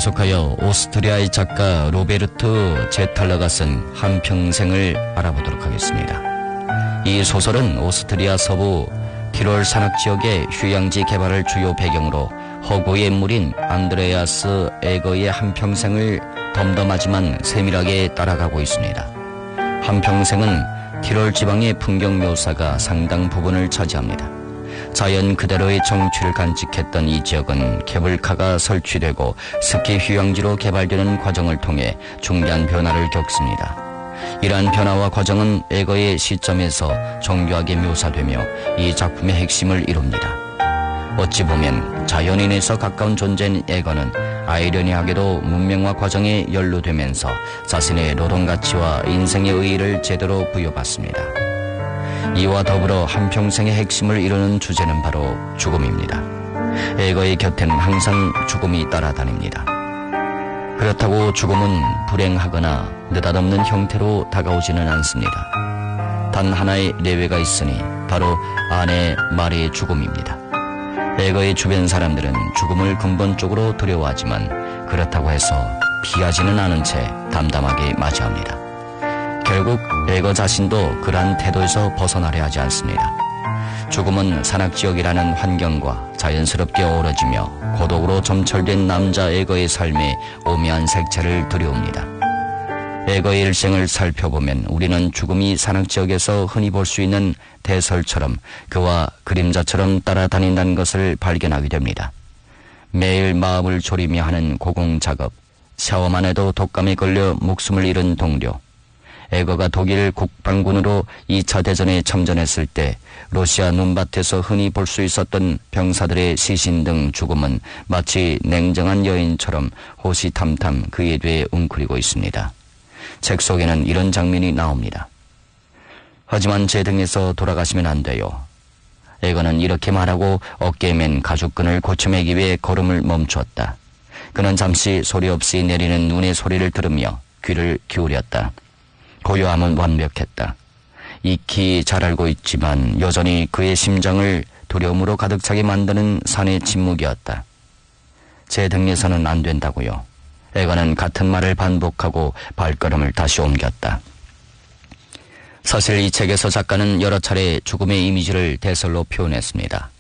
계속하여 오스트리아의 작가 로베르트 제탈러가 쓴 한평생을 알아보도록 하겠습니다. 이 소설은 오스트리아 서부 티롤 산악지역의 휴양지 개발을 주요 배경으로 허구의 인물인 안드레아스 에거의 한평생을 덤덤하지만 세밀하게 따라가고 있습니다. 한평생은 티롤 지방의 풍경 묘사가 상당 부분을 차지합니다. 자연 그대로의 정취를 간직했던 이 지역은 케이블카가 설치되고 스키 휴양지로 개발되는 과정을 통해 중대한 변화를 겪습니다. 이러한 변화와 과정은 에거의 시점에서 정교하게 묘사되며 이 작품의 핵심을 이룹니다. 어찌 보면 자연인에서 가까운 존재인 에거는 아이러니하게도 문명화 과정에 연루되면서 자신의 노동가치와 인생의 의의를 제대로 부여받습니다. 이와 더불어 한평생의 핵심을 이루는 주제는 바로 죽음입니다. 에거의 곁에는 항상 죽음이 따라다닙니다. 그렇다고 죽음은 불행하거나 느닷없는 형태로 다가오지는 않습니다. 단 하나의 예외가 있으니 바로 아내 마리의 죽음입니다. 에거의 주변 사람들은 죽음을 근본적으로 두려워하지만 그렇다고 해서 피하지는 않은 채 담담하게 맞이합니다. 결국 에거 자신도 그러한 태도에서 벗어나려 하지 않습니다. 죽음은 산악지역이라는 환경과 자연스럽게 어우러지며 고독으로 점철된 남자 에거의 삶에 오묘한 색채를 들여옵니다. 에거의 일생을 살펴보면 우리는 죽음이 산악지역에서 흔히 볼 수 있는 대설처럼 그와 그림자처럼 따라다닌다는 것을 발견하게 됩니다. 매일 마음을 졸이며 하는 고공작업, 샤워만 해도 독감에 걸려 목숨을 잃은 동료, 에거가 독일 국방군으로 2차 대전에 참전했을 때 러시아 눈밭에서 흔히 볼 수 있었던 병사들의 시신 등 죽음은 마치 냉정한 여인처럼 호시탐탐 그에 대해 웅크리고 있습니다. 책 속에는 이런 장면이 나옵니다. 하지만 제 등에서 돌아가시면 안 돼요. 에거는 이렇게 말하고 어깨에 맨 가죽끈을 고쳐매기 위해 걸음을 멈추었다. 그는 잠시 소리 없이 내리는 눈의 소리를 들으며 귀를 기울였다. 고요함은 완벽했다. 익히 잘 알고 있지만 여전히 그의 심장을 두려움으로 가득 차게 만드는 산의 침묵이었다. 제 등에서는 안 된다고요. 에거는 같은 말을 반복하고 발걸음을 다시 옮겼다. 사실 이 책에서 작가는 여러 차례 죽음의 이미지를 대설로 표현했습니다.